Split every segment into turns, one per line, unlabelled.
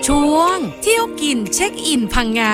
ช่วงเที่ยวกินเช็คอินพังงา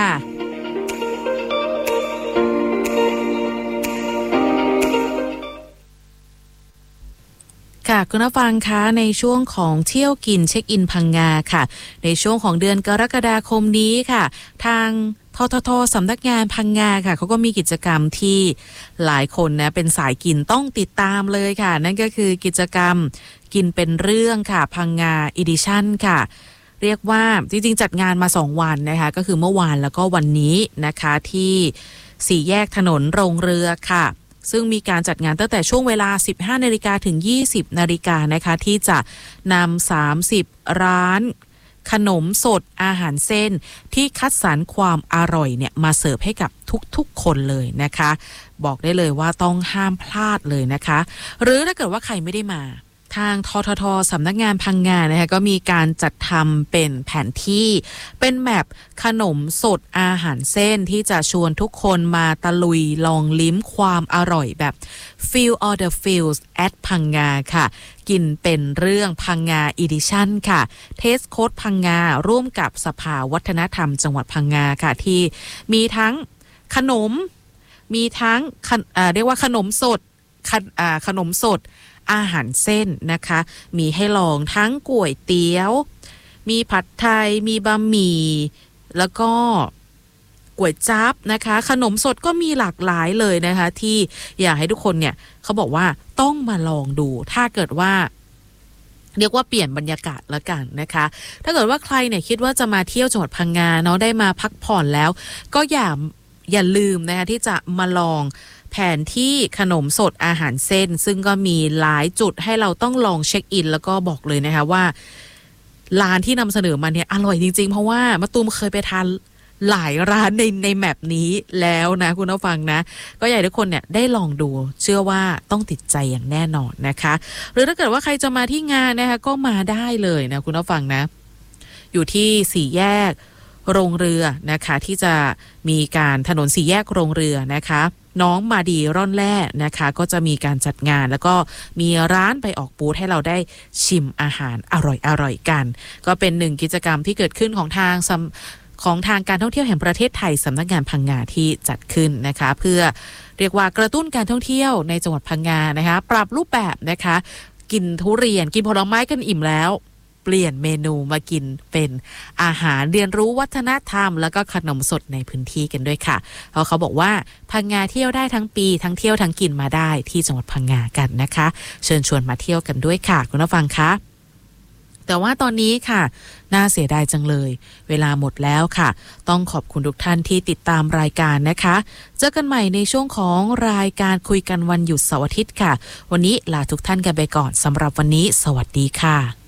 ค่ะคุณผู้ฟังคะในช่วงของเที่ยวกินเช็คอินพังงาค่ะในช่วงของเดือนกรกฎาคมนี้ค่ะทางททท.สำนักงานพังงาค่ะเขาก็มีกิจกรรมที่หลายคนนะเป็นสายกินต้องติดตามเลยค่ะนั่นก็คือกิจกรรมกินเป็นเรื่องค่ะพังงาอีดิชั่นค่ะเรียกว่าจริงๆจัดงานมา2วันนะคะก็คือเมื่อวานแล้วก็วันนี้นะคะที่สี่แยกถนนโรงเรือค่ะซึ่งมีการจัดงานตั้งแต่ช่วงเวลา 15 นาฬิกาถึง 20 นาฬิกานะคะที่จะนำ30 ร้านขนมสดอาหารเส้นที่คัดสรรความอร่อยเนี่ยมาเสิร์ฟให้กับทุกๆคนเลยนะคะบอกได้เลยว่าต้องห้ามพลาดเลยนะคะหรือถ้าเกิดว่าใครไม่ได้มาทางททท.สำนักงานพังงานะคะก็มีการจัดทำเป็นแผนที่เป็นแมปขนมสดอาหารเส้นที่จะชวนทุกคนมาตะลุยลองลิ้มความอร่อยแบบ Feel all the feels at พังงาค่ะกินเป็นเรื่องพังงาอีดิชั่นค่ะเทสโค้ดพังงาร่วมกับสภาวัฒนธรรมจังหวัดพังงาค่ะที่มีทั้งขนมมีทั้งเรียกว่าขนมสดขนมสดอาหารเส้นนะคะมีให้ลองทั้งก๋วยเตี๋ยวมีผัดไทยมีบะหมี่แล้วก็ก๋วยจั๊บนะคะขนมสดก็มีหลากหลายเลยนะคะที่อยากให้ทุกคนเนี่ยเขาบอกว่าต้องมาลองดูถ้าเกิดว่าเรียกว่าเปลี่ยนบรรยากาศแล้วกันนะคะถ้าเกิดว่าใครเนี่ยคิดว่าจะมาเที่ยวจังหวัดพังงาเนาะได้มาพักผ่อนแล้วก็อย่าลืมนะคะที่จะมาลองแผนที่ขนมสดอาหารเส้นซึ่งก็มีหลายจุดให้เราต้องลองเช็คอินแล้วก็บอกเลยนะคะว่าร้านที่นำเสนอมาเนี่ยอร่อยจริงๆเพราะว่ามะตูมเคยไปทานหลายร้านในแมปนี้แล้วนะคุณผู้ฟังนะก็อยากให้ทุกคนเนี่ยได้ลองดูเชื่อว่าต้องติดใจอย่างแน่นอนนะคะหรือถ้าเกิดว่าใครจะมาที่งานนะคะก็มาได้เลยนะคุณผู้ฟังนะอยู่ที่สี่แยกโรงเรือนะคะที่จะมีการถนนสี่แยกโรงเรือนะคะน้องมาดีร่อนแร่นะคะก็จะมีการจัดงานแล้วก็มีร้านไปออกบูธให้เราได้ชิมอาหารอร่อยกันก็เป็นหนึ่งกิจกรรมที่เกิดขึ้นของทางการท่องเที่ยวแห่งประเทศไทยสำนักงานพังงาที่จัดขึ้นนะคะเพื่อเรียกว่ากระตุ้นการท่องเที่ยวในจังหวัดพังงานะคะปรับรูปแบบนะคะกินทุเรียนกินผลไม้กันอิ่มแล้วเปลี่ยนเมนูมากินเป็นอาหารเรียนรู้วัฒนธรรมแล้วก็ขนมสดในพื้นที่กันด้วยค่ะเพราะเขาบอกว่าพังงาเที่ยวได้ทั้งปีทั้งเที่ยวทั้งกินมาได้ที่จังหวัดพังงากันนะคะเชิญชวนมาเที่ยวกันด้วยค่ะคุณผู้ฟังคะแต่ว่าตอนนี้ค่ะน่าเสียดายจังเลยเวลาหมดแล้วค่ะต้องขอบคุณทุกท่านที่ติดตามรายการนะคะเจอกันใหม่ในช่วงของรายการคุยกันวันหยุดเสาร์อาทิตย์ค่ะวันนี้ลาทุกท่านกันไปก่อนสำหรับวันนี้สวัสดีค่ะ